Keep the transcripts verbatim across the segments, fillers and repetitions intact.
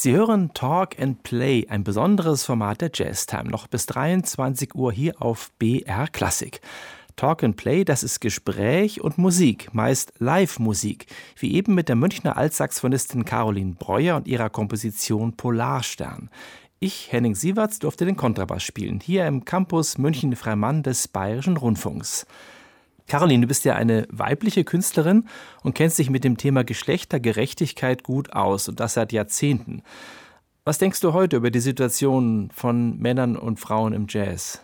Sie hören Talk and Play, ein besonderes Format der Jazztime, noch bis dreiundzwanzig Uhr hier auf B R Klassik. Talk and Play, das ist Gespräch und Musik, meist Live-Musik, wie eben mit der Münchner Altsaxophonistin Caroline Breuer und ihrer Komposition Polarstern. Ich, Henning Sieverts, durfte den Kontrabass spielen, hier im Campus München-Freimann des Bayerischen Rundfunks. Caroline, du bist ja eine weibliche Künstlerin und kennst dich mit dem Thema Geschlechtergerechtigkeit gut aus, und das seit Jahrzehnten. Was denkst du heute über die Situation von Männern und Frauen im Jazz?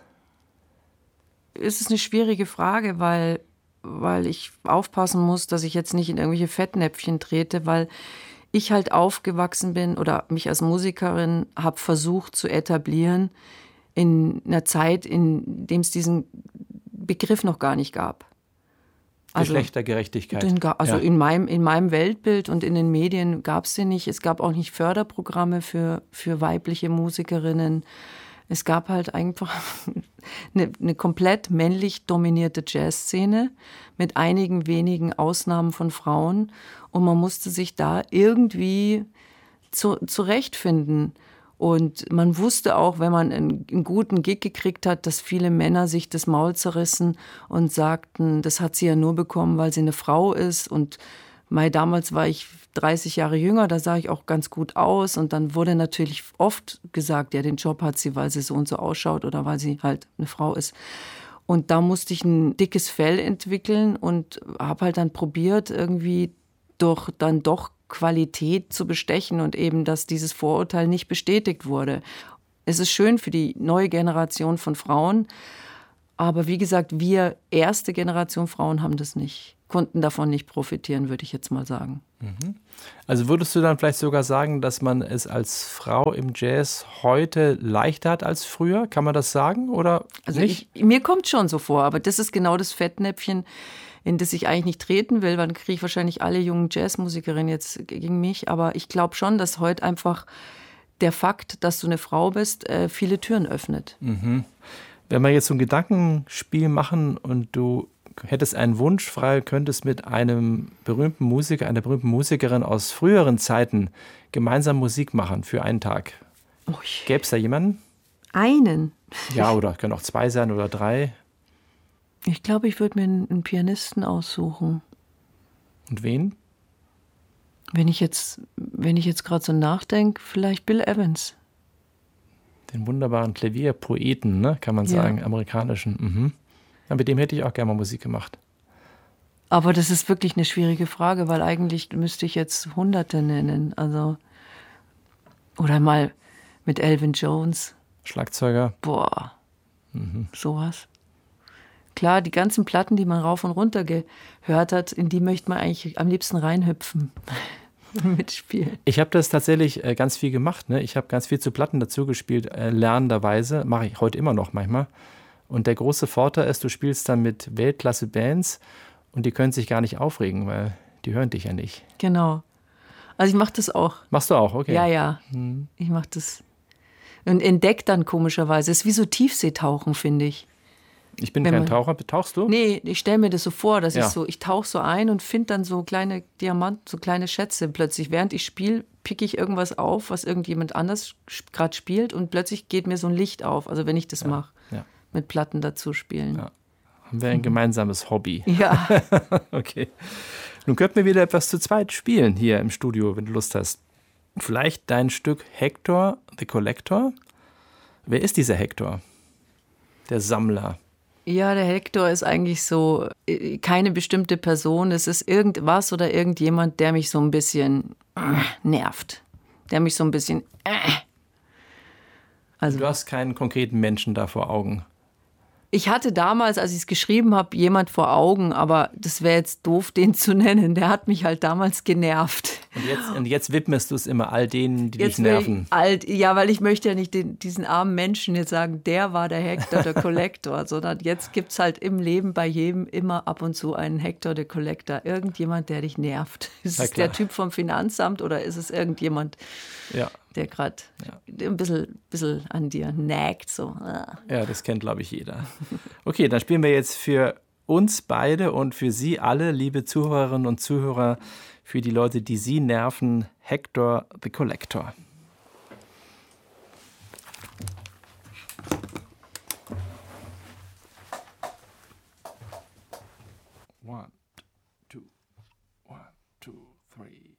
Es ist eine schwierige Frage, weil, weil ich aufpassen muss, dass ich jetzt nicht in irgendwelche Fettnäpfchen trete, weil ich halt aufgewachsen bin oder mich als Musikerin habe versucht zu etablieren in einer Zeit, in der es diesen Begriff noch gar nicht gab. Also, Geschlechtergerechtigkeit. Den, also ja. in, meinem, in meinem Weltbild und in den Medien gab es den nicht. Es gab auch nicht Förderprogramme für, für weibliche Musikerinnen. Es gab halt einfach eine, eine komplett männlich dominierte Jazzszene mit einigen wenigen Ausnahmen von Frauen. Und man musste sich da irgendwie zu, zurechtfinden. Und man wusste auch, wenn man einen, einen guten Gig gekriegt hat, dass viele Männer sich das Maul zerrissen und sagten, das hat sie ja nur bekommen, weil sie eine Frau ist. Und mei, damals war ich dreißig Jahre jünger, da sah ich auch ganz gut aus. Und dann wurde natürlich oft gesagt, ja, den Job hat sie, weil sie so und so ausschaut oder weil sie halt eine Frau ist. Und da musste ich ein dickes Fell entwickeln und habe halt dann probiert, irgendwie durch dann doch Qualität zu bestechen und eben, dass dieses Vorurteil nicht bestätigt wurde. Es ist schön für die neue Generation von Frauen, aber wie gesagt, wir erste Generation Frauen haben das nicht, konnten davon nicht profitieren, würde ich jetzt mal sagen. Also würdest du dann vielleicht sogar sagen, dass man es als Frau im Jazz heute leichter hat als früher? Kann man das sagen oder also nicht? Ich, mir kommt schon so vor, aber das ist genau das Fettnäpfchen, in das ich eigentlich nicht treten will, weil dann kriege ich wahrscheinlich alle jungen Jazzmusikerinnen jetzt gegen mich. Aber ich glaube schon, dass heute einfach der Fakt, dass du eine Frau bist, viele Türen öffnet. Mhm. Wenn wir jetzt so ein Gedankenspiel machen und du hättest einen Wunsch frei, könntest mit einem berühmten Musiker, einer berühmten Musikerin aus früheren Zeiten gemeinsam Musik machen für einen Tag. Gäbe es da jemanden? Einen? Ja, oder können auch zwei sein oder drei. Ich glaube, ich würde mir einen Pianisten aussuchen. Und wen? Wenn ich jetzt, wenn ich jetzt gerade so nachdenke, vielleicht Bill Evans. Den wunderbaren Klavierpoeten, ne, kann man Ja. sagen, amerikanischen. Mhm. Ja, mit dem hätte ich auch gerne mal Musik gemacht. Aber das ist wirklich eine schwierige Frage, weil eigentlich müsste ich jetzt Hunderte nennen. Also, oder mal mit Elvin Jones. Schlagzeuger. Boah, Mhm. sowas. Klar, die ganzen Platten, die man rauf und runter gehört hat, in die möchte man eigentlich am liebsten reinhüpfen. Mitspielen. Ich habe das tatsächlich äh, ganz viel gemacht. Ne? Ich habe ganz viel zu Platten dazu gespielt, äh, lernenderweise. Mache ich heute immer noch manchmal. Und der große Vorteil ist, du spielst dann mit Weltklasse-Bands und die können sich gar nicht aufregen, weil die hören dich ja nicht. Genau. Also ich mache das auch. Machst du auch, okay. Ja, ja. Hm. Ich mache das. Und entdeckt dann komischerweise. Es ist wie so Tiefseetauchen, finde ich. Ich bin Wenn kein man- Taucher. Tauchst du? Nee, ich stelle mir das so vor, dass Ja. ich so, ich tauche so ein und finde dann so kleine Diamanten, so kleine Schätze plötzlich. Während ich spiele, picke ich irgendwas auf, was irgendjemand anders gerade spielt und plötzlich geht mir so ein Licht auf. Also wenn ich das mache, Ja. mit Platten dazu spielen. Ja. Haben wir ein gemeinsames Hobby. Ja. Okay. Nun könnten wir wieder etwas zu zweit spielen hier im Studio, wenn du Lust hast. Vielleicht dein Stück Hector the Collector. Wer ist dieser Hector? Der Sammler. Ja, der Hector ist eigentlich so äh, keine bestimmte Person. Es ist irgendwas oder irgendjemand, der mich so ein bisschen äh, nervt. Der mich so ein bisschen. Äh. Also Du hast keinen konkreten Menschen da vor Augen. ich hatte damals, als ich es geschrieben habe, jemand vor Augen, aber das wäre jetzt doof, den zu nennen. Der hat mich halt damals genervt. Und jetzt, und jetzt widmest du es immer all denen, die Jetzt dich will nerven. ich alt, ja, weil ich möchte ja nicht den, diesen armen Menschen jetzt sagen, der war der Hector, der Collector, sondern jetzt gibt es halt im Leben bei jedem immer ab und zu einen Hector, der Collector. Irgendjemand, der dich nervt. Ist Na es klar. der Typ vom Finanzamt oder ist es irgendjemand, Ja. der gerade Ja. ein bisschen, bisschen an dir nagt? So. Ah. Ja, das kennt, glaube ich, jeder. Okay, dann spielen wir jetzt für uns beide und für Sie alle, liebe Zuhörerinnen und Zuhörer, für die Leute, die Sie nerven, Hector the Collector. One, two, one, two, three.